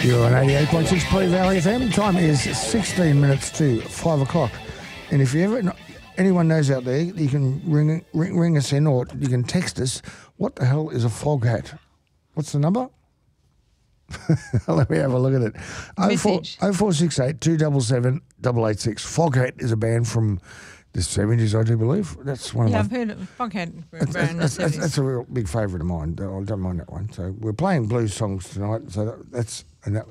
You're on 88.6 Plea Valley FM. Time is 16 minutes to 5 o'clock. And if you ever, anyone knows out there, you can ring us in or you can text us. What the hell is a fog hat? What's the number? Let me have a look at it. 0468 277 886. Fog Hat is a band from the 70s, I do believe. That's one of my... I've heard of Fog Hat. That's a real big favourite of mine. I don't mind that one. So we're playing blues songs tonight. So that's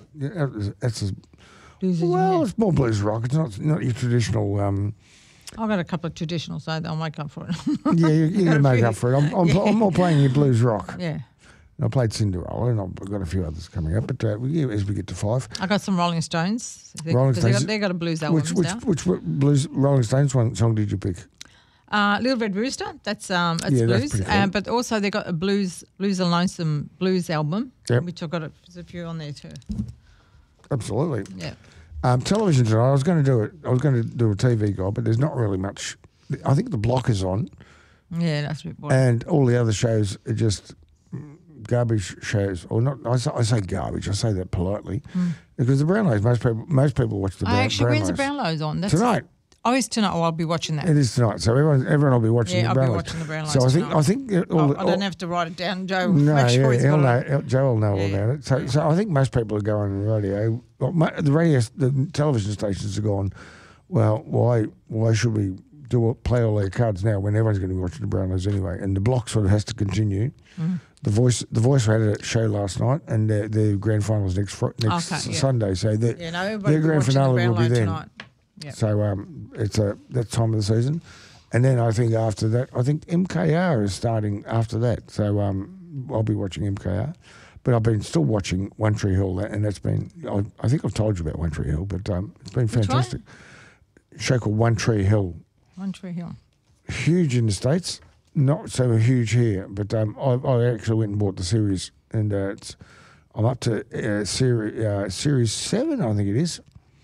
it's more blues rock. It's not your traditional... I've got a couple of traditional, so I'll make up for it. Yeah, you can make up for it. I'm more playing your blues rock. Yeah. I played Cinderella, and I've got a few others coming up. But as we get to 5, I got some Rolling Stones. Rolling Stones. They got a blues album. Which blues Rolling Stones one song did you pick? Little Red Rooster. That's blues. That's cool. But also they got a blues and lonesome blues album, which I've got there's a few on there too. Absolutely. Yeah. Television tonight. I was going to do a TV guide, but there's not really much. I think The Block is on. Yeah, that's a bit boring. And all the other shows are just garbage shows, or not. I say garbage. I say that politely, because the Brownlows. Most people watch the Brownlows. When's the Brownlows on? That's tonight. Oh, it's tonight. Oh, I'll be watching that. It is tonight. So everyone will be watching the Brownlows. Yeah, I'll be watching the Brownlows. So I think I don't have to write it down, Joe. No, Joe will know all about it. So I think most people are going on the radio. The television stations are going. Well, why should we play all their cards now when everyone's going to be watching the Brownlows anyway? And the Block sort of has to continue. The Voice had a show last night, and their grand finals next Sunday. So their grand finale will be then. Tonight. Yep. So it's that time of the season, and then I think after that, MKR is starting after that. So I'll be watching MKR, but I've been still watching One Tree Hill, and that's been. I think I've told you about One Tree Hill, but it's been fantastic. A show called One Tree Hill. One Tree Hill. Huge in the States. Not so huge here, but I actually went and bought the series, and I'm up to series 7, I think it is.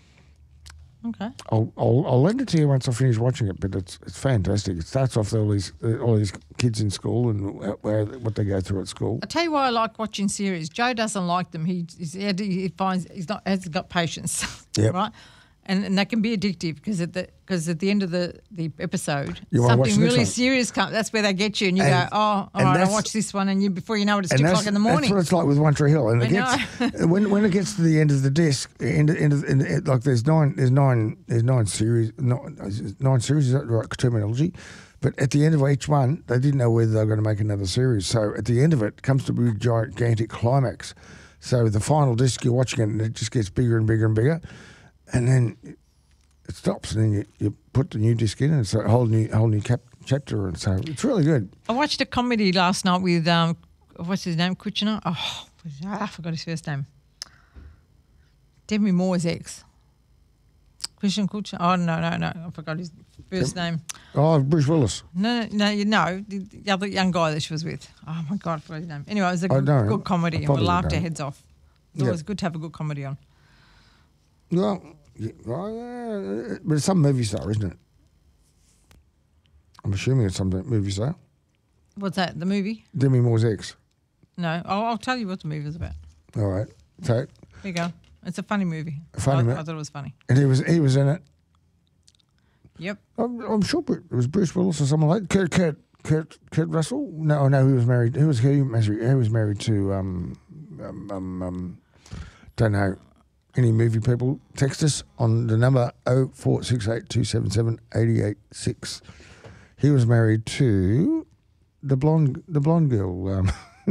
Okay. I'll lend it to you once I finish watching it, but it's fantastic. It starts off with all these kids in school and what they go through at school. I tell you why I like watching series. Joe doesn't like them. He finds hasn't got patience. Yeah. Right. And that can be addictive because at the end of the episode, you something really serious comes. That's where they get you, and you go, "Oh, all right, I'll watch this one." And before you know it, it's 2 o'clock in the morning. That's what it's like with One Tree Hill. And when it gets to the end of the disc, like there's nine series. Is that the right terminology? But at the end of each one, they didn't know whether they were going to make another series. So at the end of it comes to be a gigantic climax. So the final disc, you're watching it, and it just gets bigger and bigger and bigger. And then it stops, and then you put the new disc in, and it's a whole new chapter, and so it's really good. I watched a comedy last night with what's his name, Kuchner? Oh, I forgot his first name. Demi Moore's ex, Christian Kuchner. Oh no, I forgot his first name. Oh, Bruce Willis. No, the other young guy that she was with. Oh my God, I forgot his name. Anyway, it was a good comedy, and we laughed our heads off. It's always good to have a good comedy on. Well, but it's some movie star, isn't it? I'm assuming it's some movie star. What's that? The movie? Demi Moore's ex. No, I'll tell you what the movie is about. All right. So here you go. It's a funny movie. I thought it was funny. And he was in it. Yep. I'm sure it was Bruce Willis or someone like Kurt Russell. No, he was married. He was married to don't know. Any movie people, text us on the number 0468 277 886. He was married to the blonde girl,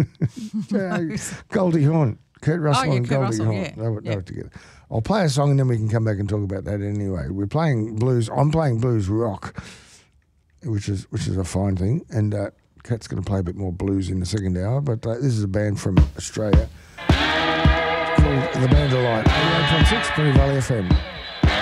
Goldie Hawn. Kurt Russell and Goldie Hawn. Yeah. They were together. I'll play a song and then we can come back and talk about that anyway. We're playing blues. I'm playing blues rock, which is a fine thing. And Kat's going to play a bit more blues in the second hour. But this is a band from Australia. The Band of Light, 88.6 Plea Valley FM.